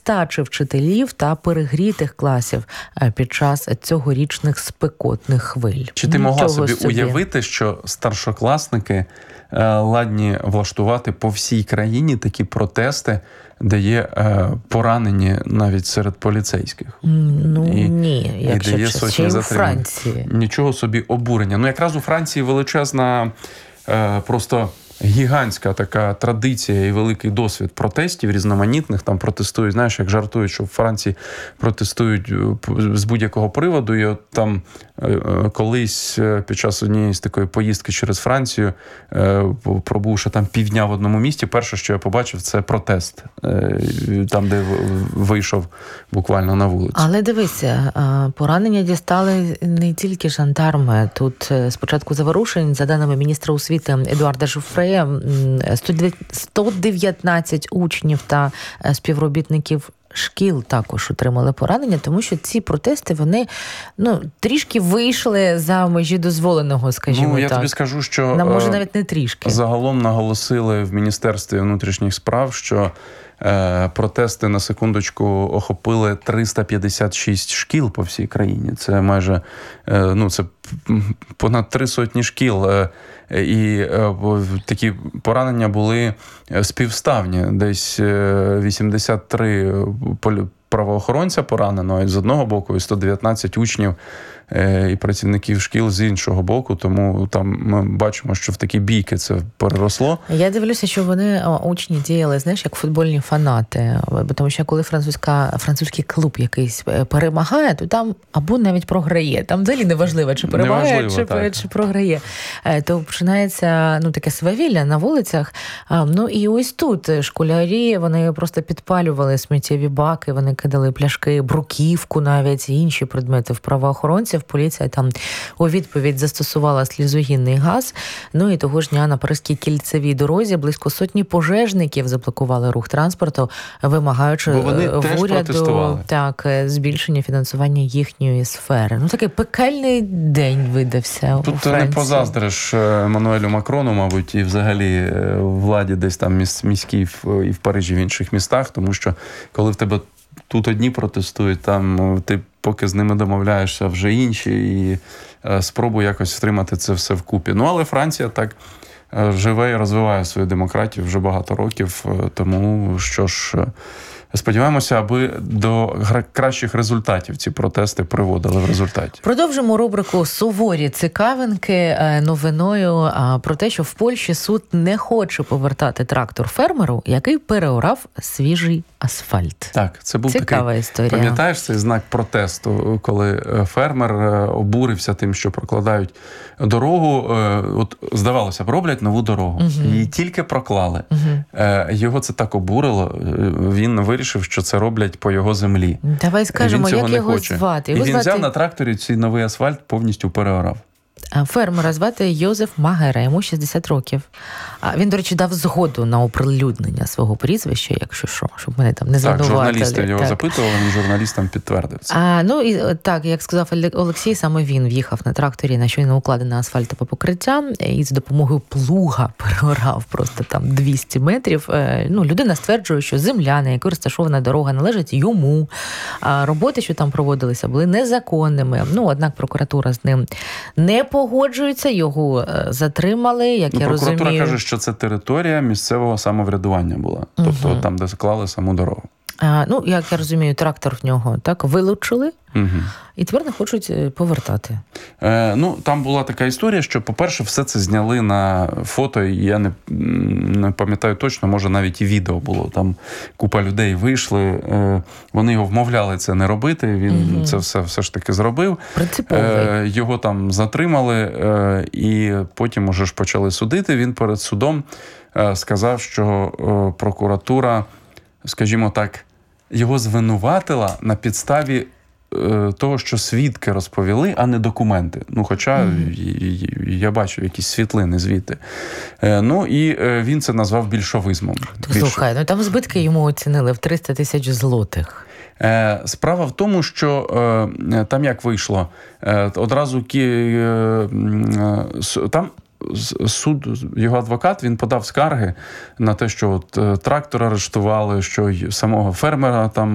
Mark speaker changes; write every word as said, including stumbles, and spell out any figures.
Speaker 1: нестачі вчителів та перегрітих класів під час цьогорічних спекотних хвиль.
Speaker 2: Чи ти могла собі, собі уявити, що старшокласники ладні влаштувати по всій країні такі протести, де є е, поранені навіть серед поліцейських?
Speaker 1: Ну,
Speaker 2: і,
Speaker 1: ні, якщо чесно, ще й у Франції.
Speaker 2: Нічого собі обурення. Ну, якраз у Франції величезна, е, просто гігантська така традиція і великий досвід протестів різноманітних. Там протестують, знаєш, як жартують, що в Франції протестують з будь-якого приводу. І от там колись під час однієї з такої поїздки через Францію, пробувши там півдня в одному місті, перше, що я побачив, це протест. Там, де вийшов буквально на вулицю.
Speaker 1: Але дивися, поранення дістали не тільки жандарми. Тут спочатку заворушень, за даними міністра освіти Едуарда Жуфре, сто дев'ятнадцять учнів та співробітників шкіл також отримали поранення, тому що ці протести, вони, ну, трішки вийшли за межі дозволеного, скажімо так.
Speaker 2: Ну, я тобі скажу, що...
Speaker 1: Нам, може, навіть не трішки.
Speaker 2: Загалом наголосили в Міністерстві внутрішніх справ, що е, протести, на секундочку, охопили триста п'ятдесят шість шкіл по всій країні. Це майже, е, ну, це понад три сотні шкіл. Е, І е, такі поранення були співставні. Десь вісімдесят три правоохоронця поранено з одного боку і сто дев'ятнадцять учнів е, і працівників шкіл з іншого боку. Тому там ми бачимо, що в такі бійки це переросло.
Speaker 1: Я дивлюся, що вони, учні, діяли, знаєш, як футбольні фанати. Тому що коли французька, французький клуб якийсь перемагає, то там або навіть програє. Там взагалі неважливо, чи перемагає, чи, чи програє. То починається, ну, таке свавілля на вулицях. Ну і ось тут школярі, вони просто підпалювали сміттєві баки, вони кидали пляшки, бруківку навіть, і інші предмети в правоохоронців. Поліція там у відповідь застосувала слізогінний газ. Ну і того ж дня на Паризькій кільцевій дорозі близько сотні пожежників заблокували рух транспорту, вимагаючи в уряду так, збільшення фінансування їхньої сфери. Ну, такий пекельний день видався
Speaker 2: тут
Speaker 1: у Франції.
Speaker 2: Тут не позаздриш Еммануелю Макрону, мабуть, і взагалі владі десь там міській і в Парижі, в інших містах, тому що коли в тебе тут одні протестують, там ти поки з ними домовляєшся, вже інші, і е, спробуй якось втримати це все вкупі. Ну, але Франція так е, живе і розвиває свою демократію вже багато років, е, тому що ж, е, сподіваємося, аби до кращих результатів ці протести приводили в результаті.
Speaker 1: Продовжимо рубрику «Суворі цікавинки» новиною про те, що в Польщі суд не хоче повертати трактор фермеру, який переорав свіжий асфальт.
Speaker 2: Так, це був
Speaker 1: цікава
Speaker 2: такий,
Speaker 1: історія.
Speaker 2: Пам'ятаєш цей знак протесту, коли фермер обурився тим, що прокладають дорогу. От, здавалося б, роблять нову дорогу. Угу. Її тільки проклали. Угу. Його це так обурило. Він вирішив, що це роблять по його землі.
Speaker 1: Давай скажемо, як його
Speaker 2: хоче.
Speaker 1: звати.
Speaker 2: Його І він
Speaker 1: звати...
Speaker 2: взяв на тракторі цей новий асфальт, повністю переорав.
Speaker 1: Фермера звати Йозеф Магера, йому шістдесят років. Він, до речі, дав згоду на оприлюднення свого прізвища, якщо що, щоб мене там не звинуватили.
Speaker 2: Так, журналісти його так. запитували, він журналістам підтвердив це.
Speaker 1: А, ну, і так, як сказав Олексій, саме він в'їхав на тракторі на щойно укладене асфальтове покриття і з допомогою плуга переорав просто там двісті метрів. Ну, людина стверджує, що земля, на якій розташована дорога, належить йому. А роботи, що там проводилися, були незаконними. Ну, однак прокуратура з ним не погоджується, його затримали, як ну, я
Speaker 2: прокуратура
Speaker 1: розумію.
Speaker 2: Прокуратура каже, що це територія місцевого самоврядування була. Тобто угу. там, де склали саму дорогу.
Speaker 1: А, ну, як я розумію, трактор в нього так вилучили, угу. і тепер не хочуть повертати.
Speaker 2: Е, ну, там була така історія, що, по-перше, все це зняли на фото, і я не, не пам'ятаю точно, може навіть і відео було. Там купа людей вийшли, е, вони його вмовляли це не робити, він угу. це все, все ж таки зробив.
Speaker 1: Принциповий.
Speaker 2: Е, його там затримали, е, і потім уже ж почали судити. Він перед судом е, сказав, що е, прокуратура, скажімо так, його звинуватила на підставі е, того, що свідки розповіли, а не документи. Ну, хоча mm-hmm. я бачив якісь світлини звідти. Е, ну, і е, він це назвав більшовизмом.
Speaker 1: Слухай, ну там збитки йому оцінили в триста тисяч злотих.
Speaker 2: Е, справа в тому, що е, там як вийшло, е, одразу кі, е, е, там суд, його адвокат, він подав скарги на те, що от, трактор арештували, що й самого фермера там